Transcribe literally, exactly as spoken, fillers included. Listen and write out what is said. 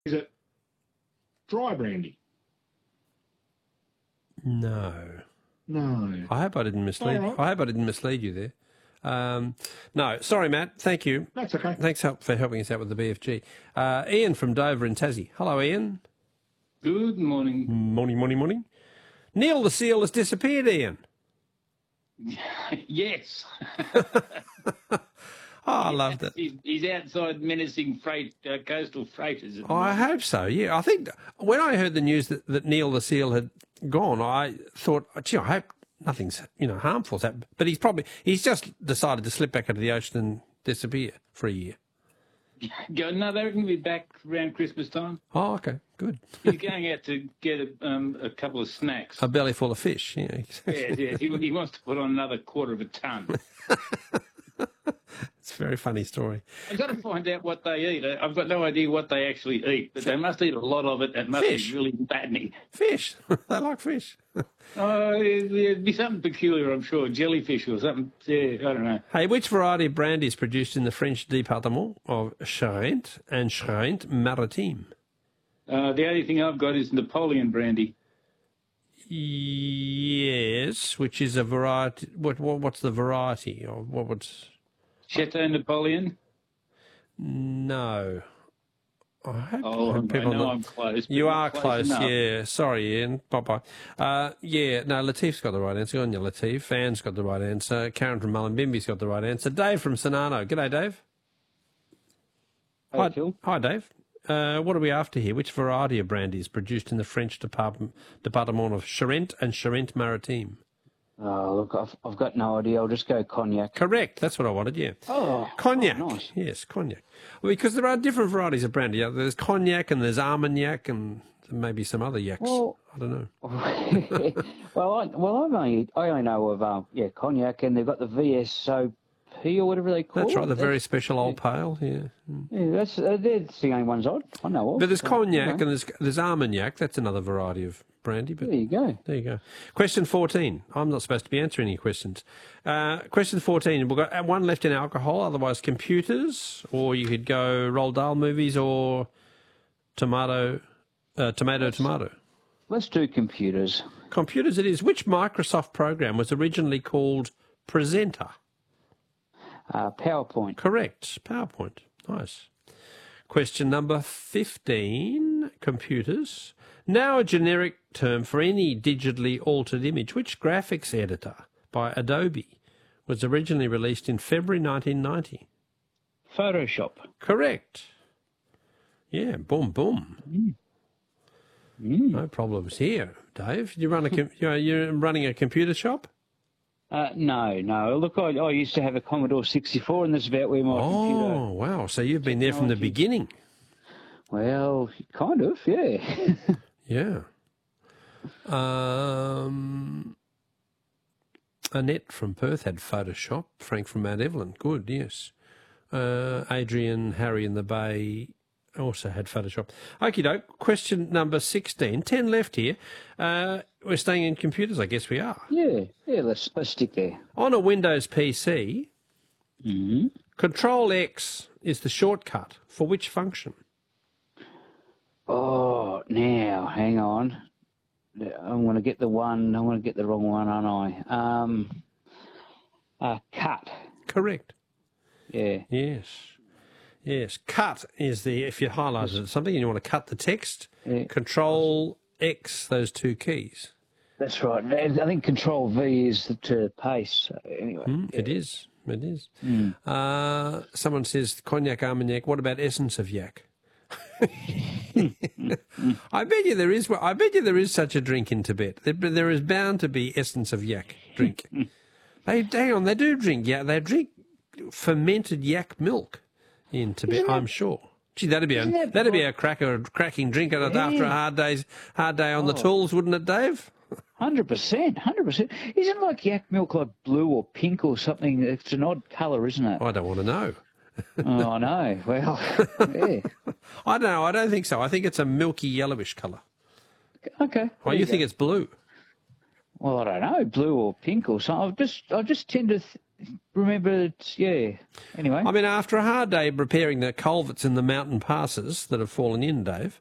Is it dry brandy? No. No. I hope I didn't mislead. All right. I hope I didn't mislead you there. Um, no, sorry, Matt. Thank you. That's okay. Thanks help for helping us out with the B F G. Uh, Ian from Dover in Tassie. Hello, Ian. Good morning. Morning, morning, morning. Neil the seal has disappeared, Ian. Yes. Oh, I love that. He's, he's outside menacing freight, uh, coastal freighters. At the Oh, I moment. hope so, yeah. I think when I heard the news that, that Neil the seal had gone, I thought, gee, I hope nothing's, you know, harmful. But he's probably, he's just decided to slip back into the ocean and disappear for a year. Go, no, they reckon he'll be back around Christmas time. Oh, okay, good. He's going out to get a, um, a couple of snacks. A belly full of fish, yeah. Yes, yes. He, he wants to put on another quarter of a ton. It's a very funny story. I've got to find out what they eat. I've got no idea what they actually eat, but they must eat a lot of it. It must Fish. be really fattening. Fish. They like fish. Oh, it'd be something peculiar, I'm sure. Jellyfish or something. Yeah, I don't know. Hey, which variety of brandy is produced in the French département of Charente and Charente-Maritime? Uh, the only thing I've got is Napoleon brandy. Yes, which is a variety. What, what what's the variety? Or what what's? Chateau Napoleon? No. I hope, Oh, I hope I people know not- I'm close. but You not are close, enough. yeah. Sorry, Ian. Bye-bye. Uh, yeah, no, Latif's got the right answer. Go on, you, Latif. Anne's got the right answer. Karen from Mullumbimby's got the right answer. Dave from Sonano. G'day, Dave. Hi, Phil. Hi, Dave. Uh, what are we after here? Which variety of brandy is produced in the French department, department of Charente and Charente-Maritime? Oh, look, I've, I've got no idea. I'll just go cognac. Correct. That's what I wanted, yeah. Oh, Cognac. oh, nice. Yes, cognac. Well, because there are different varieties of brandy. There's cognac and there's Armagnac and maybe some other yaks. Well- I don't know. well, I, well, I've only, I only know of um, yeah, cognac, and they've got the V S O P or whatever they call That's it. right, the very special old pale, yeah. Mm. Yeah, that's uh, that's the only ones I I know of. But there's So, cognac you know, and there's there's Armagnac. That's another variety of brandy. But there you go. there you go. Question fourteen. I'm not supposed to be answering any questions. Uh, question fourteen. We've got one left in alcohol, otherwise computers, or you could go Roald Dahl movies or tomato, uh, tomato, tomato. Let's do computers. Computers it is. Which Microsoft program was originally called Presenter? Uh, PowerPoint. Correct. PowerPoint. Nice. Question number fifteen. Computers. Now a generic term for any digitally altered image. Which graphics editor by Adobe was originally released in February nineteen ninety? Photoshop. Correct. Yeah, boom, boom. Mm. Mm. No problems here, Dave. You run a com- you're, you're running a computer shop? Uh, no, no. Look, I, I used to have a Commodore sixty-four, and that's about where my computer... Oh, wow. So you've been there from the technology- beginning. Well, kind of, yeah. Yeah. Um, Annette from Perth had Photoshop. Frank from Mount Evelyn. Good, yes. Uh, Adrian, Harry in the Bay also had Photoshop. Okie doke. Question number sixteen. Ten left here. Uh, we're staying in computers, I guess we are. yeah, yeah, let's, let's stick there. On a Windows P C, Mm-hmm. Control X is the shortcut for which function? Oh, now, hang on. I'm going to get the one, I'm going to get the wrong one, aren't I? Um, uh, cut. Correct. Yeah. Yes. Yes. Cut is the, if you highlighted something and you want to cut the text, Yeah. Control X, those two keys. That's right. I think Control V is the, to paste. So anyway. Mm, yeah. It is. It is. Mm. Uh, someone says cognac, armagnac. What about essence of yak? I bet you there is. I bet you there is such a drink in Tibet. There, there is bound to be essence of yak drink. They hang on. They do drink. Yeah, they drink fermented yak milk in Tibet. Isn't that- I'm sure. Gee, that'd be a isn't that that'd be what- a cracker, cracking drink after Yeah. a hard day's hard day on the Oh. tools, wouldn't it, Dave? Hundred percent, hundred percent. Isn't like yak milk like blue or pink or something? It's an odd colour, isn't it? I don't want to know. Oh, I know. Well, yeah. I don't know. I don't think so. I think it's a milky yellowish colour. Okay. Oh, there you go. think it's blue? Well, I don't know, blue or pink or something. I just, I just tend to th- remember, it's, yeah. Anyway. I mean, after a hard day repairing the culverts in the mountain passes that have fallen in, Dave,